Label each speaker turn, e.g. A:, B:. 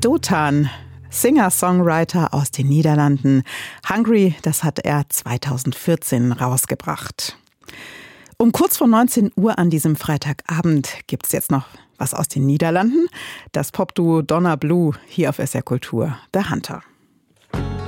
A: Dotan, Singer-Songwriter aus den Niederlanden. Hungry, das hat er 2014 rausgebracht. Um kurz vor 19 Uhr an diesem Freitagabend gibt's jetzt noch was aus den Niederlanden. Das Popduo Donna Blue hier auf SR Kultur, The Hunter.